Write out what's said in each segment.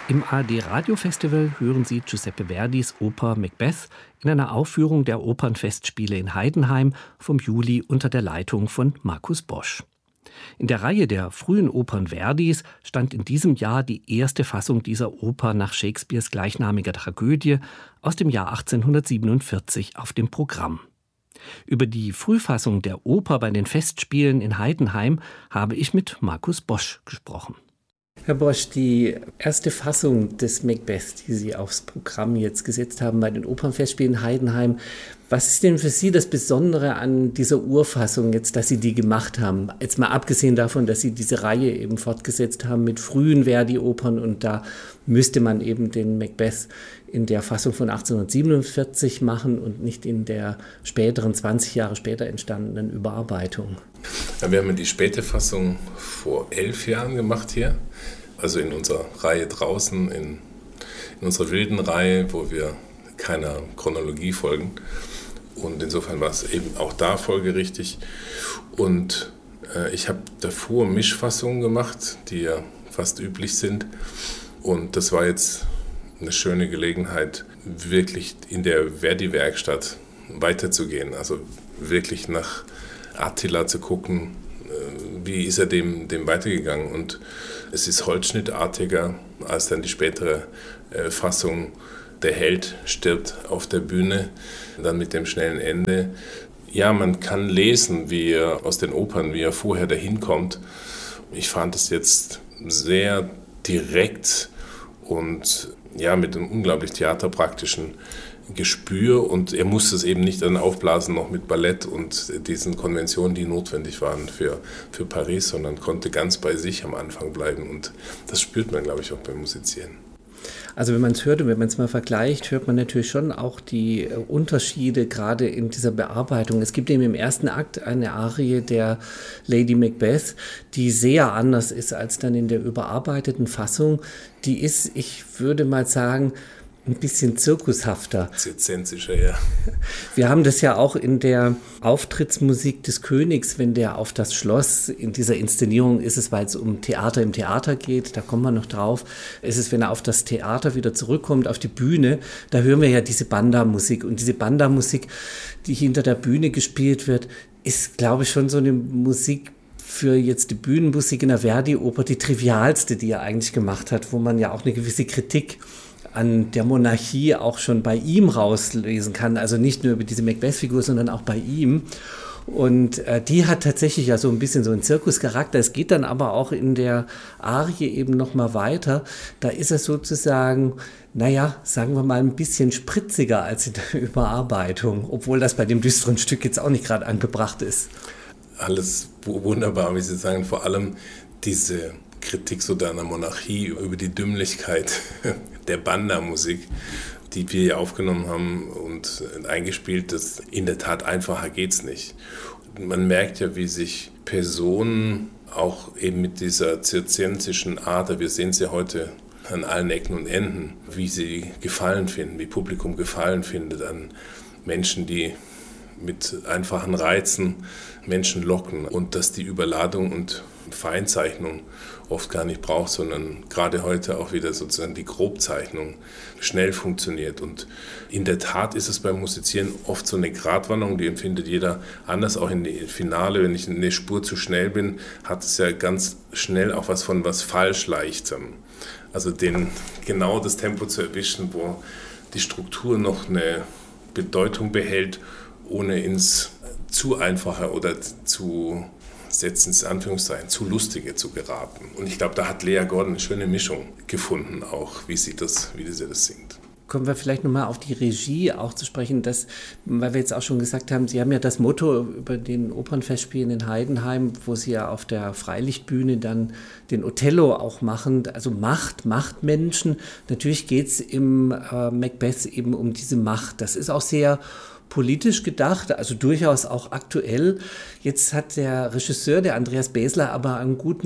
Im ARD-Radio-Festival hören Sie Giuseppe Verdis Oper Macbeth in einer Aufführung der Opernfestspiele in Heidenheim vom Juli unter der Leitung von Markus Bosch. In der Reihe der frühen Opern Verdis stand in diesem Jahr die erste Fassung dieser Oper nach Shakespeares gleichnamiger Tragödie aus dem Jahr 1847 auf dem Programm. Über die Frühfassung der Oper bei den Festspielen in Heidenheim habe ich mit Markus Bosch gesprochen. Herr Bosch, die erste Fassung des Macbeth, die Sie aufs Programm jetzt gesetzt haben bei den Opernfestspielen in Heidenheim, was ist denn für Sie das Besondere an dieser Urfassung jetzt, dass Sie die gemacht haben? Jetzt mal abgesehen davon, dass Sie diese Reihe eben fortgesetzt haben mit frühen Verdi-Opern und da müsste man eben den Macbeth in der Fassung von 1847 machen und nicht in der späteren, 20 Jahre später entstandenen Überarbeitung. Ja, wir haben die späte Fassung vor 11 Jahren gemacht hier, also in unserer Reihe draußen, in unserer wilden Reihe, wo wir keiner Chronologie folgen. Und insofern war es eben auch da folgerichtig. Und ich habe davor Mischfassungen gemacht, die ja fast üblich sind. Und das war jetzt eine schöne Gelegenheit, wirklich in der Verdi-Werkstatt weiterzugehen. Also wirklich nach Attila zu gucken, wie ist er dem weitergegangen. Und es ist holzschnittartiger als dann die spätere Fassung. Der Held stirbt auf der Bühne, dann mit dem schnellen Ende. Ja, man kann lesen, wie er aus den Opern, wie er vorher dahin kommt. Ich fand es jetzt sehr direkt und ja, mit einem unglaublich theaterpraktischen Gespür. Und er musste es eben nicht dann aufblasen noch mit Ballett und diesen Konventionen, die notwendig waren für Paris, sondern konnte ganz bei sich am Anfang bleiben. Und das spürt man, glaube ich, auch beim Musizieren. Also wenn man es hört und wenn man es mal vergleicht, hört man natürlich schon auch die Unterschiede gerade in dieser Bearbeitung. Es gibt eben im ersten Akt eine Arie der Lady Macbeth, die sehr anders ist als dann in der überarbeiteten Fassung. Die ist, ich würde mal sagen, ein bisschen zirkushafter. Zirzensischer, ja. Wir haben das ja auch in der Auftrittsmusik des Königs, wenn der auf das Schloss, in dieser Inszenierung ist es, weil es um Theater im Theater geht, da kommen wir noch drauf, ist es, wenn er auf das Theater wieder zurückkommt, auf die Bühne, da hören wir ja diese Banda-Musik. Und diese Banda-Musik, die hinter der Bühne gespielt wird, ist, glaube ich, schon so eine Musik, für jetzt die Bühnenmusik in der Verdi-Oper die trivialste, die er eigentlich gemacht hat, wo man ja auch eine gewisse Kritik an der Monarchie auch schon bei ihm rauslesen kann. Also nicht nur über diese Macbeth-Figur, sondern auch bei ihm. Und die hat tatsächlich ja so ein bisschen so einen Zirkuscharakter. Es geht dann aber auch in der Arie eben nochmal weiter. Da ist es sozusagen, naja, sagen wir mal, ein bisschen spritziger als in der Überarbeitung. Obwohl das bei dem düsteren Stück jetzt auch nicht gerade angebracht ist. Alles wunderbar, wie Sie sagen. Vor allem diese Kritik so deiner Monarchie, über die Dümmlichkeit der Banda-Musik, die wir hier aufgenommen haben und eingespielt, das in der Tat einfacher geht's nicht. Man merkt ja, wie sich Personen auch eben mit dieser zirzensischen Ader, wir sehen es ja heute an allen Ecken und Enden, wie sie Gefallen finden, wie Publikum Gefallen findet an Menschen, die mit einfachen Reizen Menschen locken und dass die Überladung und Feinzeichnung oft gar nicht braucht, sondern gerade heute auch wieder sozusagen die Grobzeichnung schnell funktioniert. Und in der Tat ist es beim Musizieren oft so eine Gratwanderung, die empfindet jeder anders, auch im Finale. Wenn ich in eine Spur zu schnell bin, hat es ja ganz schnell auch was von was Falschleichtem. Also genau das Tempo zu erwischen, wo die Struktur noch eine Bedeutung behält, ohne ins zu einfache oder zu setzen ins Anführungszeichen, zu lustige zu geraten. Und ich glaube, da hat Lea Gordon eine schöne Mischung gefunden, auch wie sie das singt. Kommen wir vielleicht nochmal auf die Regie auch zu sprechen, weil wir jetzt auch schon gesagt haben, Sie haben ja das Motto über den Opernfestspielen in Heidenheim, wo Sie ja auf der Freilichtbühne dann den Othello auch machen, also Macht Menschen. Natürlich geht es im Macbeth eben um diese Macht. Das ist auch sehr politisch gedacht, also durchaus auch aktuell. Jetzt hat der Regisseur, der Andreas Besler, aber einen guten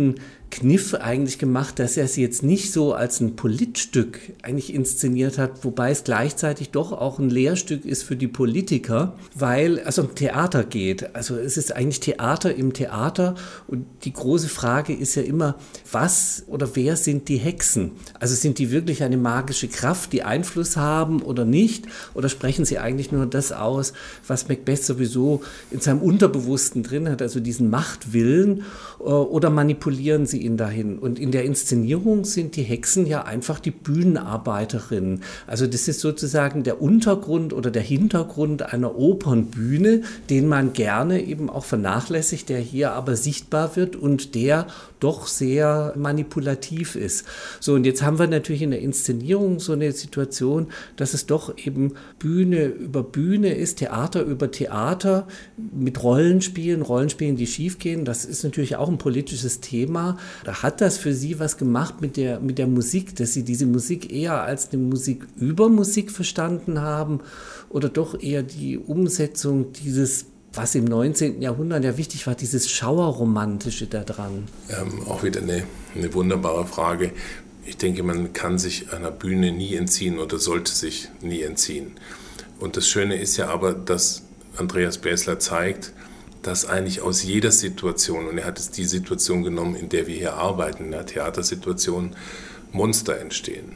Kniff eigentlich gemacht, dass er es jetzt nicht so als ein Politstück eigentlich inszeniert hat, wobei es gleichzeitig doch auch ein Lehrstück ist für die Politiker, weil es um Theater geht. Also es ist eigentlich Theater im Theater und die große Frage ist ja immer, was oder wer sind die Hexen? Also sind die wirklich eine magische Kraft, die Einfluss haben oder nicht? Oder sprechen sie eigentlich nur das aus, was Macbeth sowieso in seinem Unterbewussten drin hat, also diesen Machtwillen, oder manipulieren sie ihn dahin? Und in der Inszenierung sind die Hexen ja einfach die Bühnenarbeiterinnen. Also das ist sozusagen der Untergrund oder der Hintergrund einer Opernbühne, den man gerne eben auch vernachlässigt, der hier aber sichtbar wird und der doch sehr manipulativ ist. So, und jetzt haben wir natürlich in der Inszenierung so eine Situation, dass es doch eben Bühne über Bühne ist, Theater über Theater mit Rollenspielen, die schiefgehen. Das ist natürlich auch ein politisches Thema. Da hat das für Sie was gemacht mit der Musik, dass Sie diese Musik eher als eine Musik über Musik verstanden haben oder doch eher die Umsetzung dieses, was im 19. Jahrhundert ja wichtig war, dieses Schauerromantische da dran? Auch wieder eine wunderbare Frage. Ich denke, man kann sich einer Bühne nie entziehen oder sollte sich nie entziehen. Und das Schöne ist ja aber, dass Andreas Bäßler zeigt, dass eigentlich aus jeder Situation, und er hat jetzt die Situation genommen, in der wir hier arbeiten, in der Theatersituation, Monster entstehen.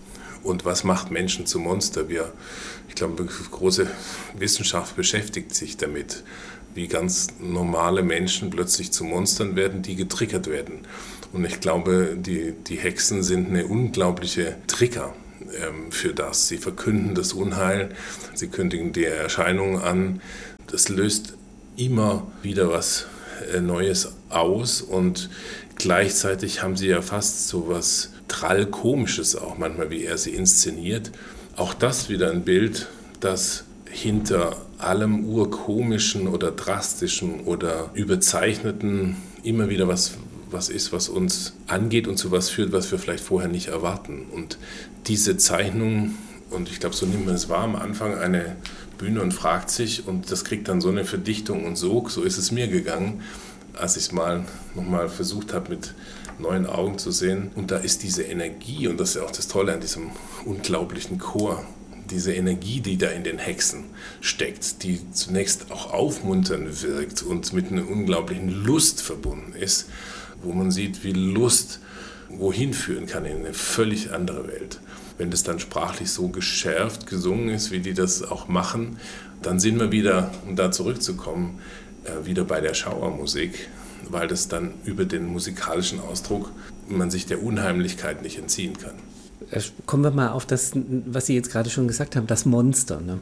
Und was macht Menschen zu Monster? Ich glaube, große Wissenschaft beschäftigt sich damit, wie ganz normale Menschen plötzlich zu Monstern werden, die getriggert werden. Und ich glaube, die Hexen sind eine unglaubliche Trigger für das. Sie verkünden das Unheil, sie kündigen die Erscheinungen an. Das löst immer wieder was Neues aus und gleichzeitig haben sie ja fast so was Trallkomisches auch manchmal, wie er sie inszeniert. Auch das wieder ein Bild, das hinter allem Urkomischen oder Drastischen oder Überzeichneten immer wieder was ist, was uns angeht und zu was führt, was wir vielleicht vorher nicht erwarten. Und diese Zeichnung, und ich glaube, so nimmt man es wahr, am Anfang eine Bühne und fragt sich, und das kriegt dann so eine Verdichtung und Sog, so ist es mir gegangen, als ich es nochmal versucht habe, mit neuen Augen zu sehen. Und da ist diese Energie, und das ist ja auch das Tolle an diesem unglaublichen Chor, diese Energie, die da in den Hexen steckt, die zunächst auch aufmunternd wirkt und mit einer unglaublichen Lust verbunden ist, wo man sieht, wie Lust wohin führen kann in eine völlig andere Welt. Wenn das dann sprachlich so geschärft gesungen ist, wie die das auch machen, dann sind wir wieder, um da zurückzukommen, wieder bei der Schauermusik, weil das dann über den musikalischen Ausdruck man sich der Unheimlichkeit nicht entziehen kann. Kommen wir mal auf das, was Sie jetzt gerade schon gesagt haben, das Monster. Ne?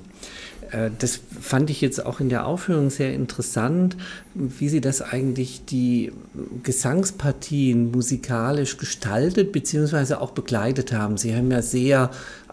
Das fand ich jetzt auch in der Aufführung sehr interessant, wie Sie das eigentlich die Gesangspartien musikalisch gestaltet bzw. auch begleitet haben. Sie haben ja sehr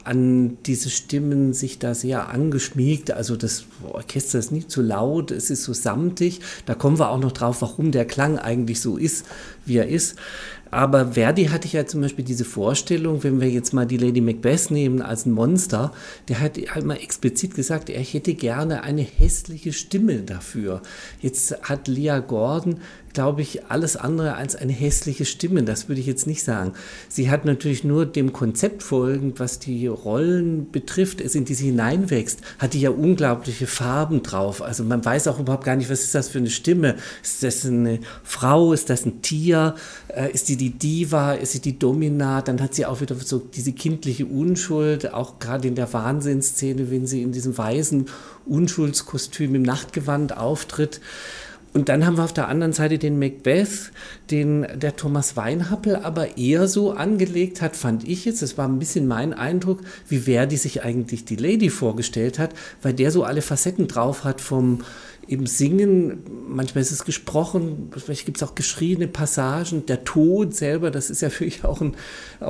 an diese Stimmen sich da sehr angeschmiegt. Also das Orchester ist nicht zu laut, es ist so samtig. Da kommen wir auch noch drauf, warum der Klang eigentlich so ist, wie er ist. Aber Verdi hatte ja zum Beispiel diese Vorstellung, wenn wir jetzt mal die Lady Macbeth nehmen als ein Monster, der hat halt mal explizit gesagt, er hätte gerne eine hässliche Stimme dafür. Jetzt hat Leah Gordon, glaube ich, alles andere als eine hässliche Stimme, das würde ich jetzt nicht sagen. Sie hat natürlich nur dem Konzept folgend, was die Rollen betrifft, in die sie hineinwächst, hat die ja unglaubliche Farben drauf. Also man weiß auch überhaupt gar nicht, was ist das für eine Stimme? Ist das eine Frau? Ist das ein Tier? Ist die Diva? Ist sie die Domina? Dann hat sie auch wieder so diese kindliche Unschuld, auch gerade in der Wahnsinnsszene, wenn sie in diesem weißen Unschuldskostüm im Nachtgewand auftritt. Und dann haben wir auf der anderen Seite den Macbeth, den der Thomas Weinhappel aber eher so angelegt hat, fand ich jetzt, das war ein bisschen mein Eindruck, wie Verdi sich eigentlich die Lady vorgestellt hat, weil der so alle Facetten drauf hat vom eben Singen, manchmal ist es gesprochen, vielleicht gibt es auch geschriebene Passagen, der Tod selber, das ist ja wirklich auch ein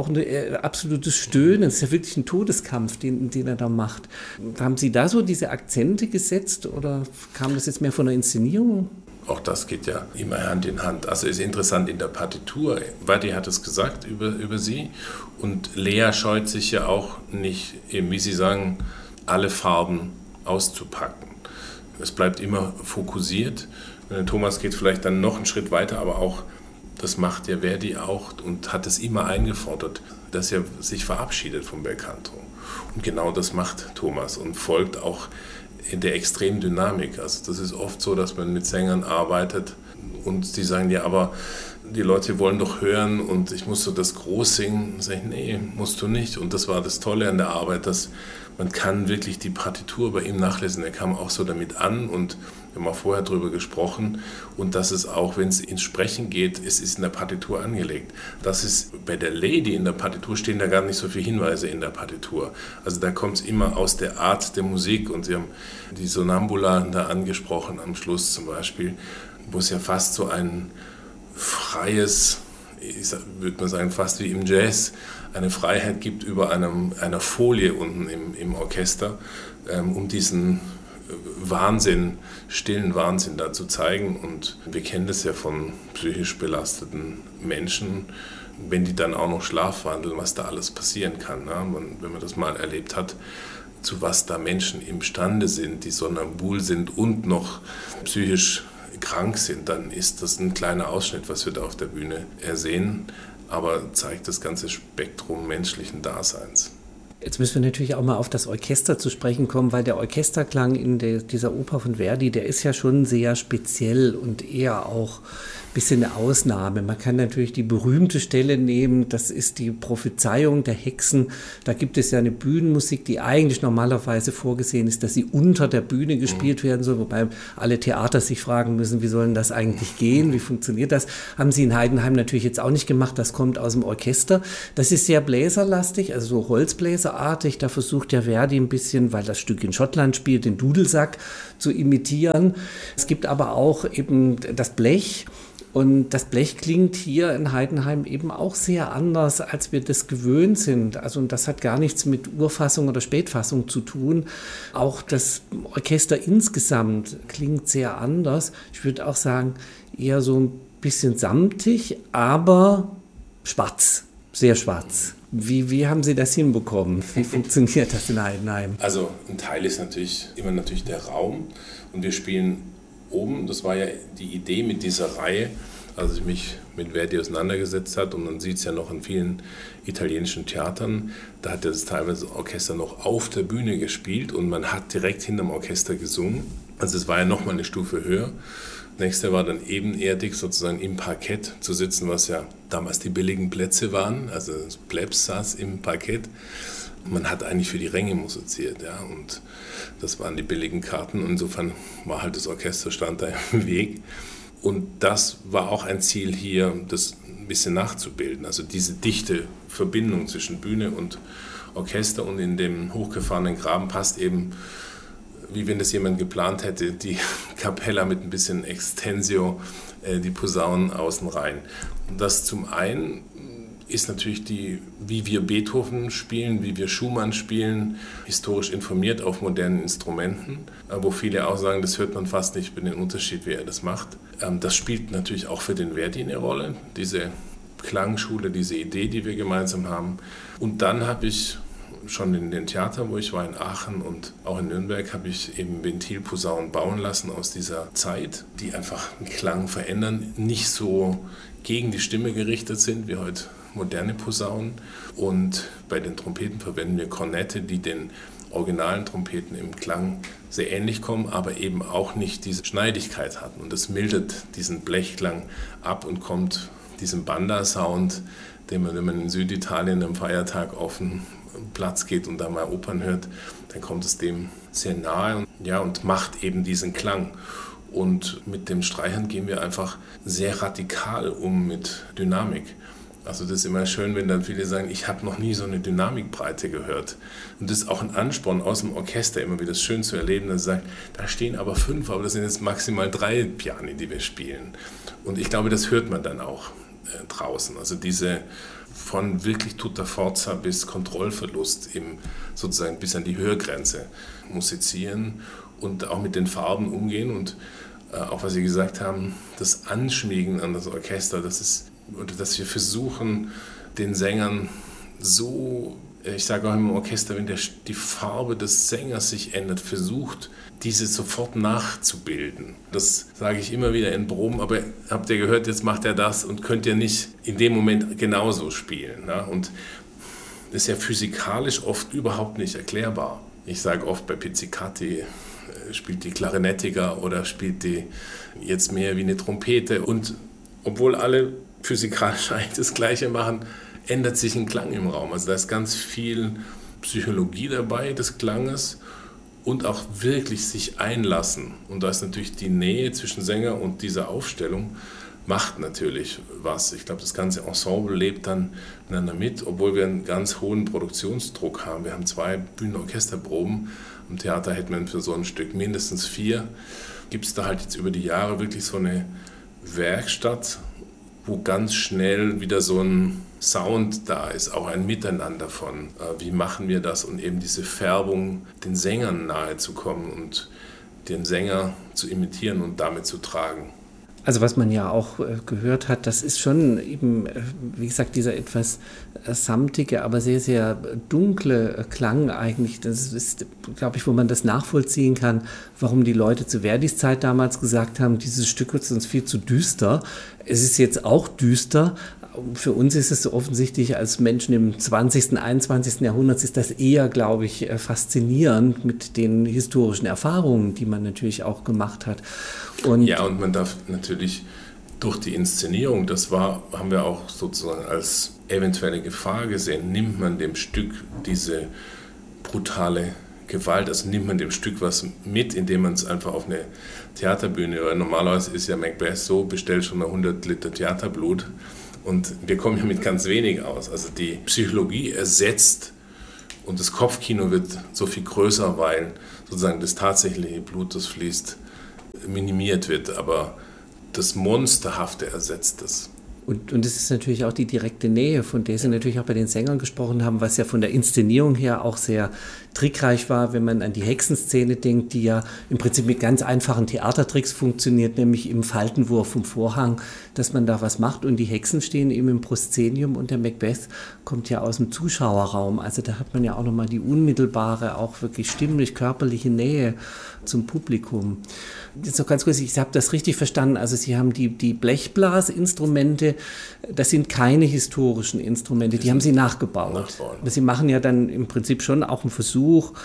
absolutes Stöhnen, das ist ja wirklich ein Todeskampf, den er da macht. Haben Sie da so diese Akzente gesetzt oder kam das jetzt mehr von der Inszenierung? Auch das geht ja immer Hand in Hand. Also ist interessant in der Partitur. Verdi hat es gesagt über sie und Lea scheut sich ja auch nicht, eben wie Sie sagen, alle Farben auszupacken. Es bleibt immer fokussiert. Thomas geht vielleicht dann noch einen Schritt weiter, aber auch das macht ja Verdi auch und hat es immer eingefordert, dass er sich verabschiedet vom Belcanto. Und genau das macht Thomas und folgt auch in der extremen Dynamik. Also das ist oft so, dass man mit Sängern arbeitet und die sagen, ja, aber die Leute wollen doch hören und ich muss so das groß singen. Sag ich, nee, musst du nicht. Und das war das Tolle an der Arbeit, dass man kann wirklich die Partitur bei ihm nachlesen. Er kam auch so damit an und wir haben auch vorher darüber gesprochen. Und dass es auch, wenn es ins Sprechen geht, es ist in der Partitur angelegt. Das ist bei der Lady in der Partitur stehen da gar nicht so viele Hinweise in der Partitur. Also da kommt es immer aus der Art der Musik. Und Sie haben die Sonambula da angesprochen am Schluss zum Beispiel, wo es ja fast so ein freies, würde man sagen, fast wie im Jazz, eine Freiheit gibt über einer Folie unten im Orchester, um diesen Wahnsinn, stillen Wahnsinn da zu zeigen. Und wir kennen das ja von psychisch belasteten Menschen, wenn die dann auch noch schlafwandeln, was da alles passieren kann. Ne? Wenn man das mal erlebt hat, zu was da Menschen imstande sind, die somnambul sind und noch psychisch krank sind, dann ist das ein kleiner Ausschnitt, was wir da auf der Bühne sehen, aber zeigt das ganze Spektrum menschlichen Daseins. Jetzt müssen wir natürlich auch mal auf das Orchester zu sprechen kommen, weil der Orchesterklang in dieser Oper von Verdi, der ist ja schon sehr speziell und eher auch ein bisschen eine Ausnahme. Man kann natürlich die berühmte Stelle nehmen, das ist die Prophezeiung der Hexen. Da gibt es ja eine Bühnenmusik, die eigentlich normalerweise vorgesehen ist, dass sie unter der Bühne gespielt werden soll, wobei alle Theater sich fragen müssen, wie soll denn das eigentlich gehen, wie funktioniert das? Haben sie in Heidenheim natürlich jetzt auch nicht gemacht, das kommt aus dem Orchester. Das ist sehr bläserlastig, also so Holzbläserartig. Da versucht ja Verdi ein bisschen, weil das Stück in Schottland spielt, den Dudelsack zu imitieren. Es gibt aber auch eben das Blech. Und das Blech klingt hier in Heidenheim eben auch sehr anders, als wir das gewöhnt sind. Also und das hat gar nichts mit Urfassung oder Spätfassung zu tun. Auch das Orchester insgesamt klingt sehr anders. Ich würde auch sagen, eher so ein bisschen samtig, aber schwarz, sehr schwarz. Wie haben Sie das hinbekommen? Wie funktioniert das in Heidenheim? Also ein Teil ist immer der Raum und wir spielen oben. Das war ja die Idee mit dieser Reihe, als ich mich mit Verdi auseinandergesetzt habe und man sieht es ja noch in vielen italienischen Theatern, da hat das teilweise das Orchester noch auf der Bühne gespielt und man hat direkt hinterm Orchester gesungen. Also es war ja nochmal eine Stufe höher. Das nächste war dann ebenerdig sozusagen im Parkett zu sitzen, was ja damals die billigen Plätze waren, also das Plebs saß im Parkett. Man hat eigentlich für die Ränge musiziert, ja, und das waren die billigen Karten. Insofern war halt das Orchester stand da im Weg. Und das war auch ein Ziel hier, das ein bisschen nachzubilden. Also diese dichte Verbindung zwischen Bühne und Orchester und in dem hochgefahrenen Graben passt eben, wie wenn das jemand geplant hätte, die Kapella mit ein bisschen Extensio, die Posaunen außen rein. Und das zum einen ist natürlich wie wir Beethoven spielen, wie wir Schumann spielen, historisch informiert auf modernen Instrumenten, wo viele auch sagen, das hört man fast nicht mit dem Unterschied, wie er das macht. Das spielt natürlich auch für den Verdi eine Rolle, diese Klangschule, diese Idee, die wir gemeinsam haben. Und dann habe ich schon in den Theatern, wo ich war, in Aachen und auch in Nürnberg, habe ich eben Ventilposaunen bauen lassen aus dieser Zeit, die einfach den Klang verändern, nicht so gegen die Stimme gerichtet sind wie heute moderne Posaunen. Und bei den Trompeten verwenden wir Kornette, die den originalen Trompeten im Klang sehr ähnlich kommen, aber eben auch nicht diese Schneidigkeit hatten. Und das mildert diesen Blechklang ab und kommt diesem Banda-Sound, den man, wenn man in Süditalien am Feiertag auf den Platz geht und da mal Opern hört, dann kommt es dem sehr nahe und macht eben diesen Klang. Und mit dem Streichern gehen wir einfach sehr radikal um mit Dynamik. Also das ist immer schön, wenn dann viele sagen, ich habe noch nie so eine Dynamikbreite gehört. Und das ist auch ein Ansporn aus dem Orchester, immer wieder schön zu erleben, dass sie sagen, da stehen aber 5, aber das sind jetzt maximal 3 Piani, die wir spielen. Und ich glaube, das hört man dann auch draußen. Also diese von wirklich tutta forza bis Kontrollverlust sozusagen bis an die Hörgrenze musizieren und auch mit den Farben umgehen und auch was Sie gesagt haben, das Anschmiegen an das Orchester, dass wir versuchen, den Sängern so ich sage auch im Orchester, wenn die Farbe des Sängers sich ändert, versucht, diese sofort nachzubilden. Das sage ich immer wieder in Proben, aber habt ihr gehört, jetzt macht er das und könnt ihr nicht in dem Moment genauso spielen. Ne? Und das ist ja physikalisch oft überhaupt nicht erklärbar. Ich sage oft bei Pizzicati, spielt die Klarinettiker oder spielt die jetzt mehr wie eine Trompete. Und obwohl alle physikalisch eigentlich das Gleiche machen, ändert sich ein Klang im Raum. Also da ist ganz viel Psychologie dabei des Klanges und auch wirklich sich einlassen. Und da ist natürlich die Nähe zwischen Sänger und dieser Aufstellung macht natürlich was. Ich glaube, das ganze Ensemble lebt dann miteinander mit, obwohl wir einen ganz hohen Produktionsdruck haben. Wir haben 2 Bühnenorchesterproben. Im Theater hätte man für so ein Stück mindestens 4. Gibt es da halt jetzt über die Jahre wirklich so eine Werkstatt, wo ganz schnell wieder so ein Sound da ist, auch ein Miteinander von, wie machen wir das und eben diese Färbung den Sängern nahe zu kommen und den Sänger zu imitieren und damit zu tragen. Also was man ja auch gehört hat, das ist schon eben, wie gesagt, dieser etwas samtige, aber sehr, sehr dunkle Klang eigentlich. Das ist, glaube ich, wo man das nachvollziehen kann, warum die Leute zu Verdis Zeit damals gesagt haben, dieses Stück ist uns viel zu düster. Es ist jetzt auch düster. Für uns ist es so offensichtlich, als Menschen im 20., 21. Jahrhundert ist das eher, glaube ich, faszinierend mit den historischen Erfahrungen, die man natürlich auch gemacht hat. Und man darf natürlich durch die Inszenierung, haben wir auch sozusagen als eventuelle Gefahr gesehen, nimmt man dem Stück diese brutale Gewalt, also nimmt man dem Stück was mit, indem man es einfach auf eine Theaterbühne, oder normalerweise ist ja Macbeth so, bestellt schon mal 100 Liter Theaterblut. Und wir kommen ja mit ganz wenig aus. Also die Psychologie ersetzt und das Kopfkino wird so viel größer, weil sozusagen das tatsächliche Blut, das fließt, minimiert wird. Aber das Monsterhafte ersetzt es. Und es ist natürlich auch die direkte Nähe, von der Sie natürlich auch bei den Sängern gesprochen haben, was ja von der Inszenierung her auch sehr trickreich war, wenn man an die Hexenszene denkt, die ja im Prinzip mit ganz einfachen Theatertricks funktioniert, nämlich im Faltenwurf vom Vorhang, dass man da was macht und die Hexen stehen eben im Proszenium und der Macbeth kommt ja aus dem Zuschauerraum. Also da hat man ja auch nochmal die unmittelbare, auch wirklich stimmlich körperliche Nähe zum Publikum. Jetzt noch ganz kurz, ich habe das richtig verstanden, also Sie haben die Blechblasinstrumente, das sind keine historischen Instrumente, die haben Sie nachgebaut. Sie machen ja dann im Prinzip schon auch einen Versuch,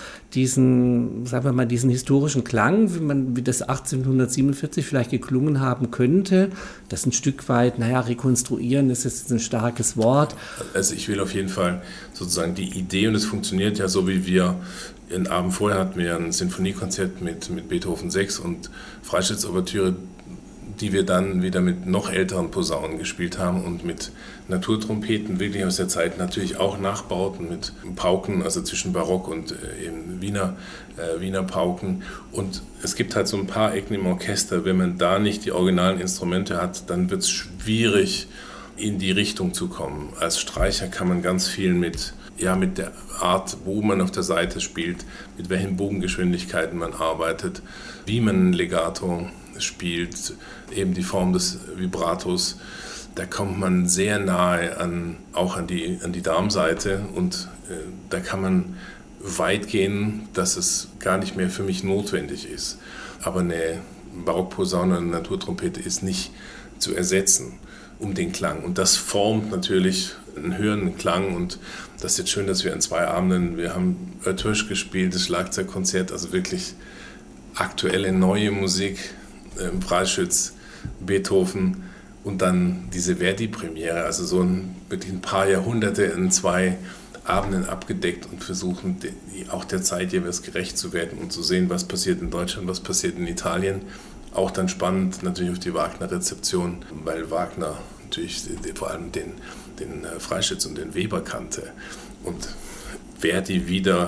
diesen historischen Klang, wie das 1847 vielleicht geklungen haben könnte, das ein Stück weit, rekonstruieren ist jetzt ein starkes Wort. Also ich will auf jeden Fall sozusagen die Idee, und es funktioniert ja so, wie wir den Abend vorher hatten wir ein Sinfoniekonzert mit Beethoven 6 und Freischütz-Ouvertüre, die wir dann wieder mit noch älteren Posaunen gespielt haben und mit Naturtrompeten, wirklich aus der Zeit natürlich auch Nachbauten mit Pauken, also zwischen Barock und eben Wiener Pauken. Und es gibt halt so ein paar Ecken im Orchester, wenn man da nicht die originalen Instrumente hat, dann wird es schwierig, in die Richtung zu kommen. Als Streicher kann man ganz viel mit der Art, wo man auf der Seite spielt, mit welchen Bogengeschwindigkeiten man arbeitet, wie man ein Legato spielt, eben die Form des Vibratos. Da kommt man sehr nahe auch an die Darmseite und da kann man weit gehen, dass es gar nicht mehr für mich notwendig ist. Aber eine Barockposaune, eine Naturtrompete ist nicht zu ersetzen um den Klang. Und das formt natürlich einen höheren Klang und das ist jetzt schön, dass wir an 2 Abenden, wir haben Örtürsch gespielt, das Schlagzeugkonzert, also wirklich aktuelle, neue Musik, Freischütz, Beethoven und dann diese Verdi-Premiere, also wirklich ein paar Jahrhunderte in 2 Abenden abgedeckt und versuchen, auch der Zeit jeweils gerecht zu werden und zu sehen, was passiert in Deutschland, was passiert in Italien. Auch dann spannend natürlich auf die Wagner-Rezeption, weil Wagner natürlich vor allem den Freischütz und den Weber kannte. Und Verdi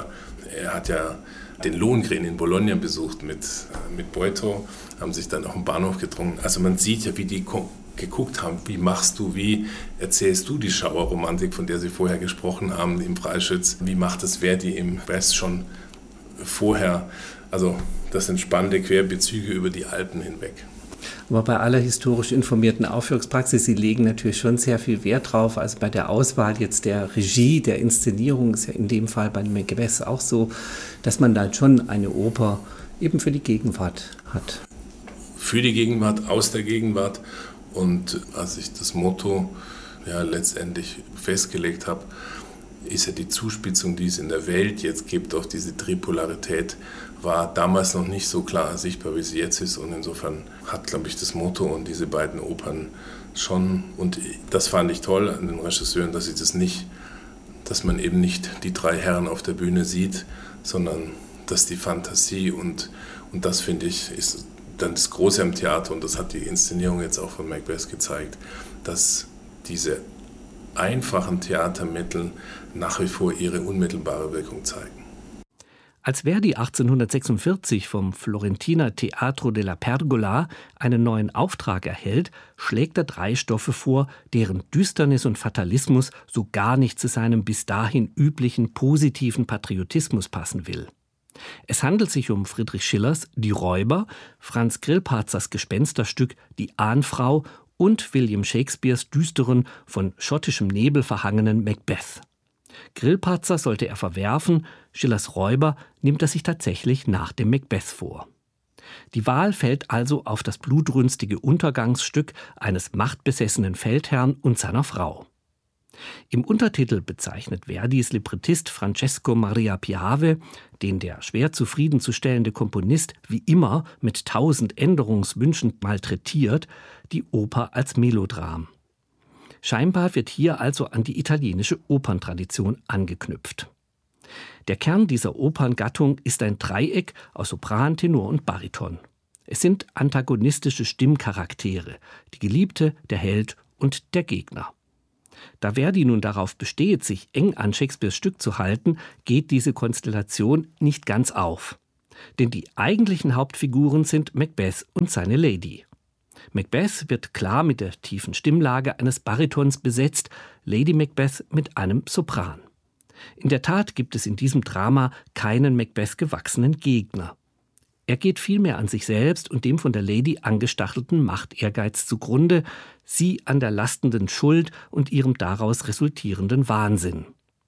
er hat ja den Lohengrin in Bologna besucht mit Boito, haben sich dann auf dem Bahnhof getrunken. Also man sieht ja, wie die geguckt haben, wie erzählst du die Schauerromantik, von der Sie vorher gesprochen haben im Freischütz, wie macht es Verdi im West schon vorher? Also das sind spannende Querbezüge über die Alpen hinweg. Aber bei aller historisch informierten Aufführungspraxis, Sie legen natürlich schon sehr viel Wert drauf. Also bei der Auswahl jetzt der Regie, der Inszenierung ist ja in dem Fall bei Macbeth auch so, dass man dann schon eine Oper eben für die Gegenwart hat. Für die Gegenwart, aus der Gegenwart. Und als ich das Motto letztendlich festgelegt habe, ist ja die Zuspitzung, die es in der Welt jetzt gibt, auf diese Tripolarität, war damals noch nicht so klar sichtbar, wie sie jetzt ist. Und insofern hat, glaube ich, das Motto und diese beiden Opern schon, und das fand ich toll an den Regisseuren, dass man eben nicht die drei Herren auf der Bühne sieht, sondern dass die Fantasie und das, finde ich, ist dann das Große am Theater, und das hat die Inszenierung jetzt auch von Macbeth gezeigt, dass diese einfachen Theatermittel nach wie vor ihre unmittelbare Wirkung zeigen. Als Verdi 1846 vom Florentiner Teatro della Pergola einen neuen Auftrag erhält, schlägt er 3 Stoffe vor, deren Düsternis und Fatalismus so gar nicht zu seinem bis dahin üblichen positiven Patriotismus passen will. Es handelt sich um Friedrich Schillers Die Räuber, Franz Grillparzers Gespensterstück Die Ahnfrau und William Shakespeares düsteren, von schottischem Nebel verhangenen Macbeth. Grillparzer sollte er verwerfen, Schillers Räuber nimmt er sich tatsächlich nach dem Macbeth vor. Die Wahl fällt also auf das blutrünstige Untergangsstück eines machtbesessenen Feldherrn und seiner Frau. Im Untertitel bezeichnet Verdis Librettist Francesco Maria Piave, den der schwer zufriedenzustellende Komponist wie immer mit 1000 Änderungswünschen malträtiert, die Oper als Melodram. Scheinbar wird hier also an die italienische Operntradition angeknüpft. Der Kern dieser Operngattung ist ein Dreieck aus Sopran, Tenor und Bariton. Es sind antagonistische Stimmcharaktere, die Geliebte, der Held und der Gegner. Da Verdi nun darauf besteht, sich eng an Shakespeares Stück zu halten, geht diese Konstellation nicht ganz auf. Denn die eigentlichen Hauptfiguren sind Macbeth und seine Lady. Macbeth wird klar mit der tiefen Stimmlage eines Baritons besetzt, Lady Macbeth mit einem Sopran. In der Tat gibt es in diesem Drama keinen Macbeth gewachsenen Gegner. Er geht vielmehr an sich selbst und dem von der Lady angestachelten Machtehrgeiz zugrunde, sie an der lastenden Schuld und ihrem daraus resultierenden Wahnsinn.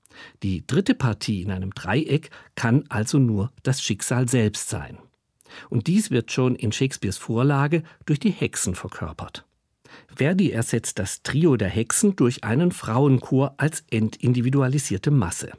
Die dritte Partie in einem Dreieck kann also nur das Schicksal selbst sein. Und dies wird schon in Shakespeares Vorlage durch die Hexen verkörpert. Verdi ersetzt das Trio der Hexen durch einen Frauenchor als entindividualisierte Masse.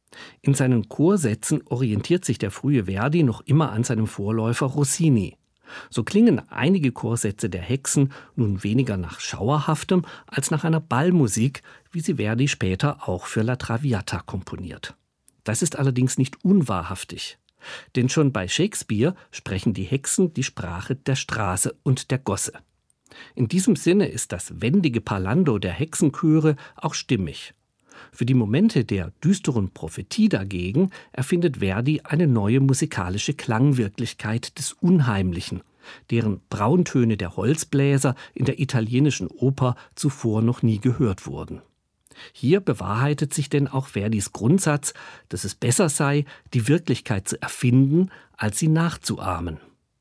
In seinen Chorsätzen orientiert sich der frühe Verdi noch immer an seinem Vorläufer Rossini. So klingen einige Chorsätze der Hexen nun weniger nach Schauerhaftem als nach einer Ballmusik, wie sie Verdi später auch für La Traviata komponiert. Das ist allerdings nicht unwahrhaftig. Denn schon bei Shakespeare sprechen die Hexen die Sprache der Straße und der Gosse. In diesem Sinne ist das wendige Parlando der Hexenchöre auch stimmig. Für die Momente der düsteren Prophetie dagegen erfindet Verdi eine neue musikalische Klangwirklichkeit des Unheimlichen, deren Brauntöne der Holzbläser in der italienischen Oper zuvor noch nie gehört wurden. Hier bewahrheitet sich denn auch Verdis Grundsatz, dass es besser sei, die Wirklichkeit zu erfinden, als sie nachzuahmen.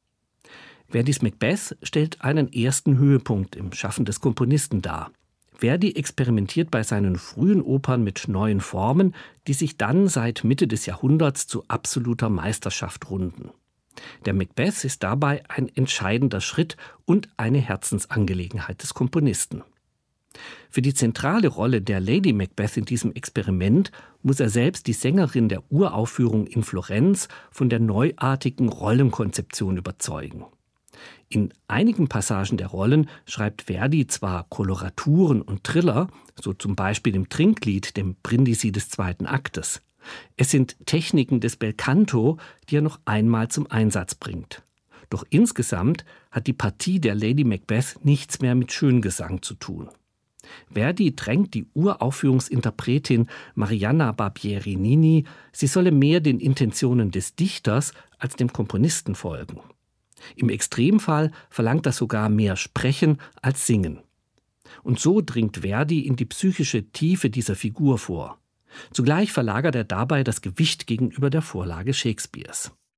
Verdis Macbeth stellt einen ersten Höhepunkt im Schaffen des Komponisten dar. Verdi experimentiert bei seinen frühen Opern mit neuen Formen, die sich dann seit Mitte des Jahrhunderts zu absoluter Meisterschaft runden. Der Macbeth ist dabei ein entscheidender Schritt und eine Herzensangelegenheit des Komponisten. Für die zentrale Rolle der Lady Macbeth in diesem Experiment muss er selbst die Sängerin der Uraufführung in Florenz von der neuartigen Rollenkonzeption überzeugen. In einigen Passagen der Rollen schreibt Verdi zwar Koloraturen und Triller, so zum Beispiel im Trinklied, dem Brindisi des 2. Aktes. Es sind Techniken des Belcanto, die er noch einmal zum Einsatz bringt. Doch insgesamt hat die Partie der Lady Macbeth nichts mehr mit Schöngesang zu tun. Verdi drängt die Uraufführungsinterpretin Marianna Barbieri-Nini, sie solle mehr den Intentionen des Dichters als dem Komponisten folgen. Im Extremfall verlangt er sogar mehr Sprechen als Singen. Und so dringt Verdi in die psychische Tiefe dieser Figur vor. Zugleich verlagert er dabei das Gewicht gegenüber der Vorlage Shakespeares.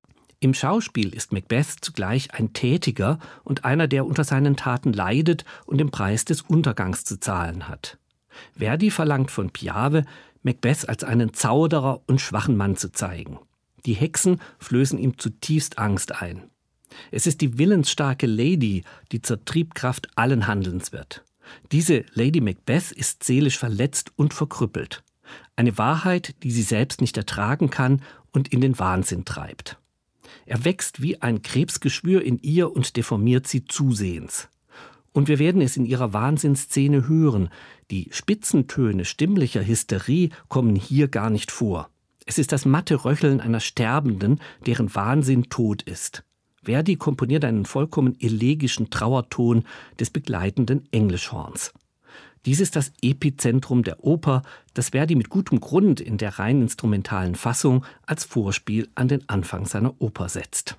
Im Schauspiel ist Macbeth zugleich ein Tätiger und einer, der unter seinen Taten leidet und den Preis des Untergangs zu zahlen hat. Verdi verlangt von Piave, Macbeth als einen Zauderer und schwachen Mann zu zeigen. Die Hexen flößen ihm zutiefst Angst ein. Es ist die willensstarke Lady, die zur Triebkraft allen Handelns wird. Diese Lady Macbeth ist seelisch verletzt und verkrüppelt. Eine Wahrheit, die sie selbst nicht ertragen kann und in den Wahnsinn treibt. Er wächst wie ein Krebsgeschwür in ihr und deformiert sie zusehends. Und wir werden es in ihrer Wahnsinnsszene hören. Die Spitzentöne stimmlicher Hysterie kommen hier gar nicht vor. Es ist das matte Röcheln einer Sterbenden, deren Wahnsinn tot ist. Verdi komponiert einen vollkommen elegischen Trauerton des begleitenden Englischhorns. Dies ist das Epizentrum der Oper, das Verdi mit gutem Grund in der rein instrumentalen Fassung als Vorspiel an den Anfang seiner Oper setzt.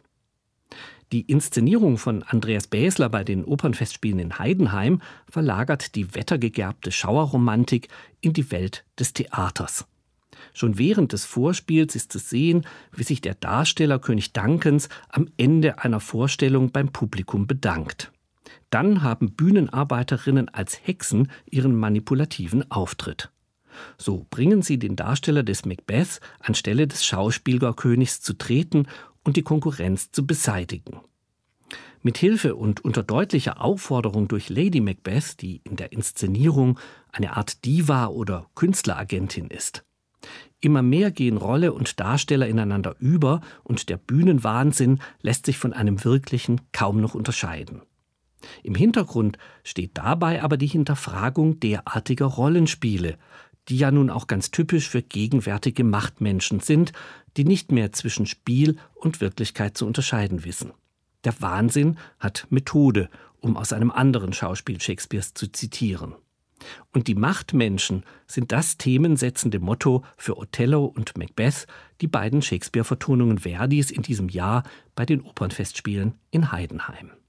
Die Inszenierung von Andreas Bäsler bei den Opernfestspielen in Heidenheim verlagert die wettergegerbte Schauerromantik in die Welt des Theaters. Schon während des Vorspiels ist zu sehen, wie sich der Darsteller König Duncans am Ende einer Vorstellung beim Publikum bedankt. Dann haben Bühnenarbeiterinnen als Hexen ihren manipulativen Auftritt. So bringen sie den Darsteller des Macbeth anstelle des Schauspielerkönigs zu treten und die Konkurrenz zu beseitigen. Mit Hilfe und unter deutlicher Aufforderung durch Lady Macbeth, die in der Inszenierung eine Art Diva oder Künstleragentin ist. Immer mehr gehen Rolle und Darsteller ineinander über und der Bühnenwahnsinn lässt sich von einem wirklichen kaum noch unterscheiden. Im Hintergrund steht dabei aber die Hinterfragung derartiger Rollenspiele, die ja nun auch ganz typisch für gegenwärtige Machtmenschen sind, die nicht mehr zwischen Spiel und Wirklichkeit zu unterscheiden wissen. Der Wahnsinn hat Methode, um aus einem anderen Schauspiel Shakespeares zu zitieren. Und die Machtmenschen sind das themensetzende Motto für Othello und Macbeth, die beiden Shakespeare-Vertonungen Verdis in diesem Jahr bei den Opernfestspielen in Heidenheim.